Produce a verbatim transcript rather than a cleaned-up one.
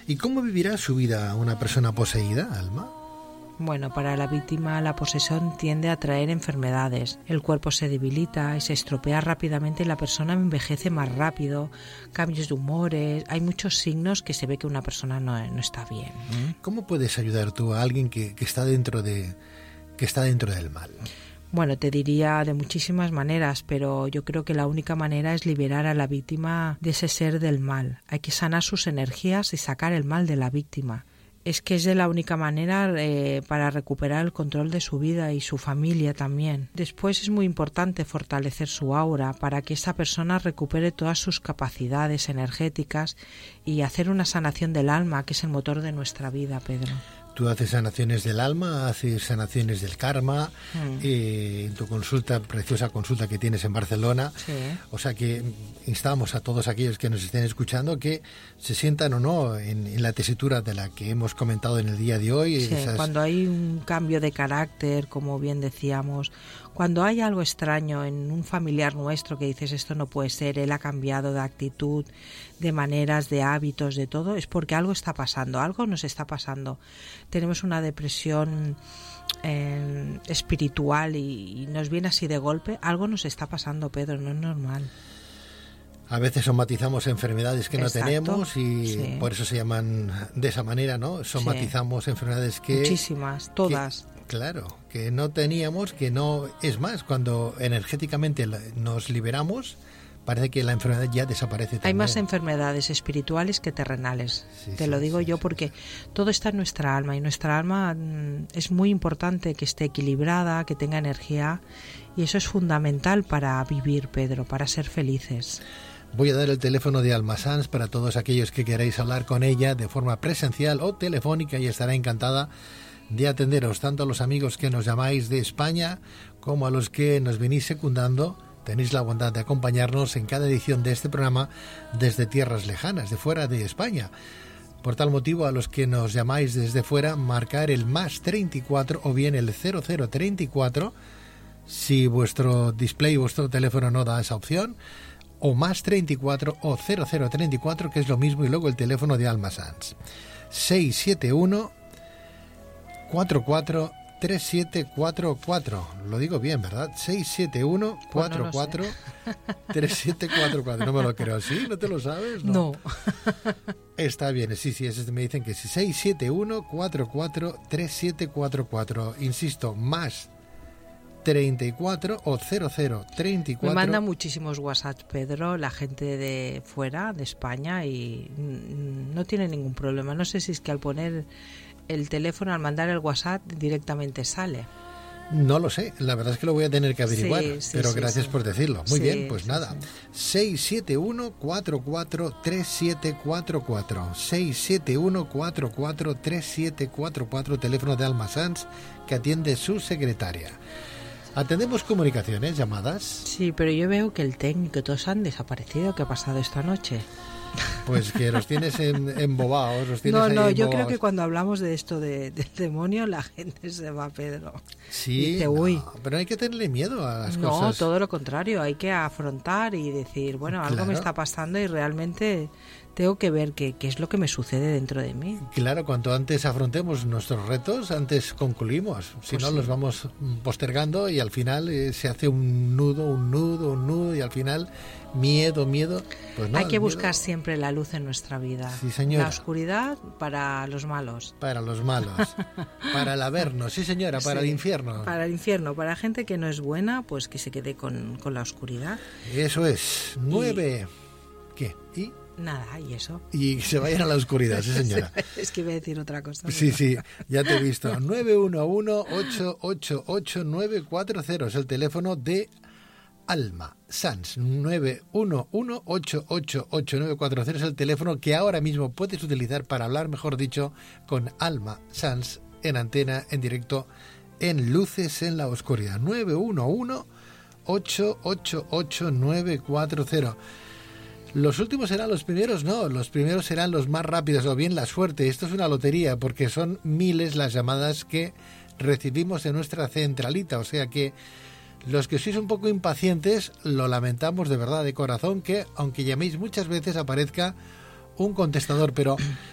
¿Y cómo vivirá su vida una persona poseída, Alma? Bueno, para la víctima la posesión tiende a traer enfermedades. El cuerpo se debilita y se estropea rápidamente y la persona envejece más rápido, cambios de humores. Hay muchos signos que se ve que una persona no, no está bien. ¿Cómo puedes ayudar tú a alguien que, que está dentro de que está dentro del mal? Bueno, te diría de muchísimas maneras, pero yo creo que la única manera es liberar a la víctima de ese ser del mal. Hay que sanar sus energías y sacar el mal de la víctima. Es que es de la única manera eh, para recuperar el control de su vida y su familia también. Después es muy importante fortalecer su aura para que esa persona recupere todas sus capacidades energéticas y hacer una sanación del alma, que es el motor de nuestra vida, Pedro. Tú haces sanaciones del alma, haces sanaciones del karma, mm. eh, en tu consulta, preciosa consulta que tienes en Barcelona. Sí. O sea que instamos a todos aquellos que nos estén escuchando que se sientan o no en, en la tesitura de la que hemos comentado en el día de hoy. Sí, esas... cuando hay un cambio de carácter, como bien decíamos, cuando hay algo extraño en un familiar nuestro que dices esto no puede ser, él ha cambiado de actitud, de maneras, de hábitos, de todo, es porque algo está pasando, algo nos está pasando. Tenemos una depresión eh, espiritual y, y nos viene así de golpe, algo nos está pasando, Pedro, no es normal. A veces somatizamos enfermedades que no Exacto, tenemos y sí. por eso se llaman de esa manera, ¿no? Somatizamos sí. enfermedades que... Muchísimas, todas. Que, claro, que no teníamos, que no... Es más, cuando energéticamente nos liberamos, parece que la enfermedad ya desaparece también. Hay más enfermedades espirituales que terrenales, sí, te sí, lo digo sí, yo, sí. porque todo está en nuestra alma y nuestra alma mm, es muy importante que esté equilibrada, que tenga energía y eso es fundamental para vivir, Pedro, para ser felices. Voy a dar el teléfono de Alma Sans para todos aquellos que queráis hablar con ella de forma presencial o telefónica y estará encantada de atenderos, tanto a los amigos que nos llamáis de España como a los que nos venís secundando. Tenéis la bondad de acompañarnos en cada edición de este programa desde tierras lejanas, de fuera de España. Por tal motivo, a los que nos llamáis desde fuera, marcar el más treinta y cuatro o bien el cero cero treinta y cuatro, si vuestro display, vuestro teléfono no da esa opción, o más treinta y cuatro o cero cero treinta y cuatro, que es lo mismo, y luego el teléfono de Alma Sans. seis siete uno cuatro cuatro tres siete cuatro cuatro. Lo digo bien, ¿verdad? seis siete uno cuatro cuatro tres siete cuatro cuatro. No me lo creo. ¿Sí? ¿No te lo sabes? No. No. Está bien. Sí, sí. Es, me dicen que sí. seis siete uno cuatro cuatro tres siete cuatro cuatro. Insisto, más treinta y cuatro o cero cero treinta y cuatro. Me manda muchísimos WhatsApp, Pedro, la gente de fuera, de España, y no tiene ningún problema. No sé si es que al poner el teléfono, al mandar el WhatsApp, directamente sale. No lo sé, la verdad es que lo voy a tener que averiguar, sí, sí, pero sí, gracias sí. por decirlo. Muy sí, bien, pues sí, nada. Sí. seis siete uno cuatro cuatro tres siete cuatro cuatro. seis siete uno cuatro cuatro tres siete cuatro cuatro, teléfono de Alma Sans, que atiende su secretaria. ¿Atendemos comunicaciones, llamadas? Sí, pero yo veo que el técnico y todos han desaparecido. ¿Qué ha pasado esta noche? Pues que los tienes en, embobados. Los tienes no, no, ahí yo creo que cuando hablamos de esto de, del demonio, la gente se va, Pedro. Sí, dice, uy. No, pero hay que tenerle miedo a las no, cosas. No, todo lo contrario, hay que afrontar y decir, bueno, algo claro. me está pasando y realmente tengo que ver qué, qué es lo que me sucede dentro de mí. Claro, cuanto antes afrontemos nuestros retos, antes concluimos. Si pues no, sí. los vamos postergando y al final eh, se hace un nudo, un nudo, un nudo y al final miedo, miedo. Pues no, hay que buscar miedo. siempre la luz en nuestra vida. Sí, señora. La oscuridad para los malos. Para los malos. Para el averno, sí, señora, para sí, el infierno. Para el infierno. Para gente que no es buena, pues que se quede con, con la oscuridad. Eso es. Nueve. Y... ¿Qué? ¿Y? Nada, y eso. Y se vayan a la oscuridad, sí, señora. Es que iba a decir otra cosa. Sí, sí, ya te he visto. nueve uno uno ocho ocho ocho nueve cuatro cero es el teléfono de Alma Sans. nueve uno uno ocho ocho ocho nueve cuatro cero es el teléfono que ahora mismo puedes utilizar para hablar, mejor dicho, con Alma Sans en antena, en directo, en Luces en la Oscuridad. nueve uno uno ocho ocho ocho nueve cuatro cero. Los últimos serán los primeros, no, los primeros serán los más rápidos, o bien la suerte. Esto es una lotería, porque son miles las llamadas que recibimos en nuestra centralita, o sea que los que sois un poco impacientes, lo lamentamos de verdad, de corazón, que aunque llaméis muchas veces aparezca un contestador, pero